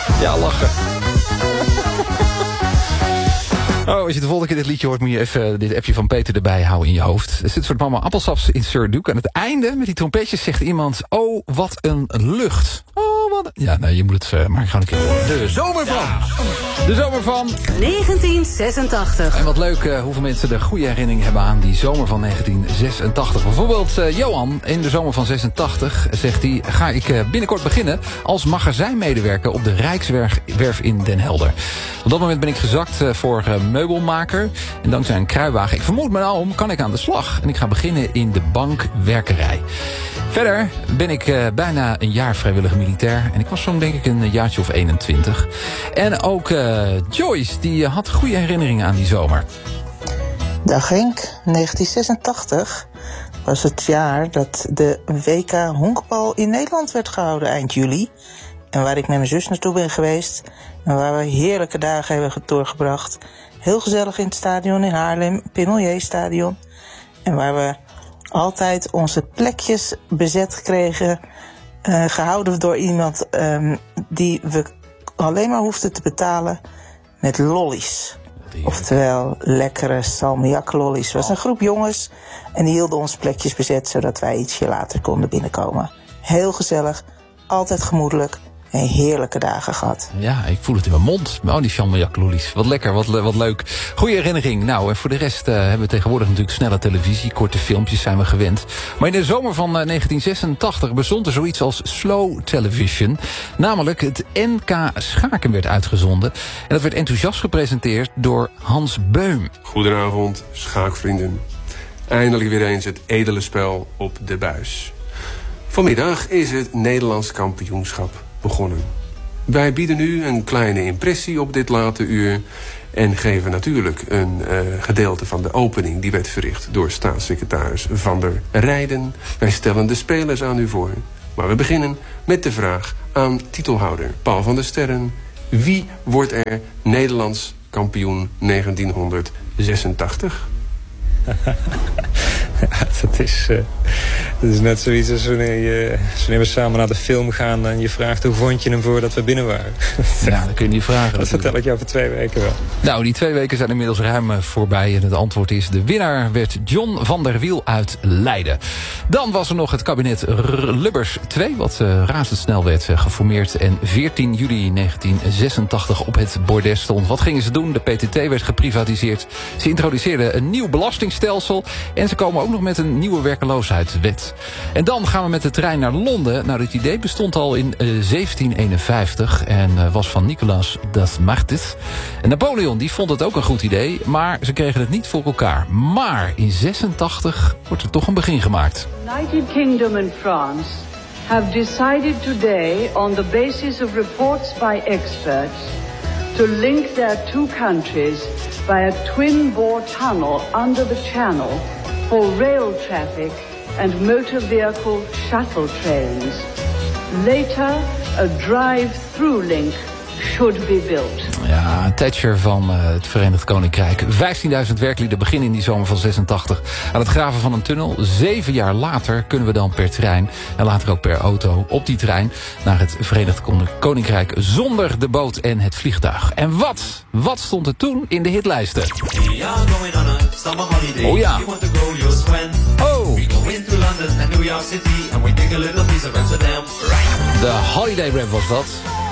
Ja, lachen. Oh, als je de volgende keer dit liedje hoort, moet je even dit appje van Peter erbij houden in je hoofd. Er zit een soort mama appelsaps in Sir Duke. Aan het einde, met die trompetjes, zegt iemand... Oh, wat een lucht. Oh, wat... Ja, nee, je moet het maar gewoon een keer horen. De zomer van. Ja. De zomer van... 1986. En wat leuk hoeveel mensen er goede herinneringen hebben aan die zomer van 1986. Bijvoorbeeld Johan, in de zomer van 86, zegt hij... Ga ik binnenkort beginnen als magazijnmedewerker op de Rijkswerf in Den Helder. Op dat moment ben ik gezakt voor meubelmaker. En dankzij een kruiwagen, ik vermoed me nou om, kan ik aan de slag. En ik ga beginnen in de bankwerkerij. Verder ben ik bijna een jaar vrijwillig militair. En ik was zo'n denk ik een jaartje of 21. En ook Joyce, die had goede herinneringen aan die zomer. Dag Henk, 1986 was het jaar dat de WK honkbal in Nederland werd gehouden eind juli. En waar ik met mijn zus naartoe ben geweest. En waar we heerlijke dagen hebben doorgebracht. Heel gezellig in het stadion in Haarlem, Pimelier Stadion. En waar we altijd onze plekjes bezet kregen. Gehouden door iemand die we alleen maar hoefden te betalen met lollies. Oftewel lekkere salmiak-lollies. Het was een groep jongens en die hielden ons plekjes bezet... zodat wij ietsje later konden binnenkomen. Heel gezellig, altijd gemoedelijk en heerlijke dagen gehad. Ja, ik voel het in mijn mond. Oh, die salmiak-lollies. Wat lekker, wat leuk. Goeie herinnering. Nou, en voor de rest hebben we tegenwoordig natuurlijk snelle televisie. Korte filmpjes zijn we gewend. Maar in de zomer van 1986 bestond er zoiets als slow television. Namelijk het NK Schaken werd uitgezonden. En dat werd enthousiast gepresenteerd door Hans Beum. Goedenavond, schaakvrienden. Eindelijk weer eens het edele spel op de buis. Vanmiddag is het Nederlands kampioenschap begonnen. Wij bieden u een kleine impressie op dit late uur... en geven natuurlijk een gedeelte van de opening... die werd verricht door staatssecretaris Van der Rijden. Wij stellen de spelers aan u voor. Maar we beginnen met de vraag aan titelhouder Paul van der Sterren... wie wordt er Nederlands kampioen 1986? Ja, dat is net zoiets als wanneer we samen naar de film gaan... en je vraagt hoe vond je hem voordat we binnen waren. Ja, dat kun je niet vragen. Dat vertel ik jou voor 2 weken wel. Nou, die 2 weken zijn inmiddels ruim voorbij. En het antwoord is, de winnaar werd John van der Wiel uit Leiden. Dan was er nog het kabinet Lubbers 2... wat razendsnel werd geformeerd... en 14 juli 1986 op het bordes stond. Wat gingen ze doen? De PTT werd geprivatiseerd. Ze introduceerden een nieuw belastingstelsel... en ze komen ook nog met een nieuwe werkeloosheidswet. En dan gaan we met de trein naar Londen. Nou, dit idee bestond al in 1751 en was van Nicolas das Martis. En Napoleon die vond het ook een goed idee, maar ze kregen het niet voor elkaar. Maar in 86 wordt er toch een begin gemaakt. United Kingdom and France have decided today on the basis of reports by experts to link their 2 countries by a twin-bore tunnel under the Channel for rail traffic and motor vehicle shuttle trains. Later, a drive-through link should be built. Ja, Thatcher van het Verenigd Koninkrijk. 15.000 werklieden beginnen in die zomer van 86 aan het graven van een tunnel. 7 jaar later kunnen we dan per trein en later ook per auto op die trein naar het Verenigd Koninkrijk zonder de boot en het vliegtuig. En wat stond er toen in de hitlijsten? Oh ja. Oh. De Holiday Rap was dat.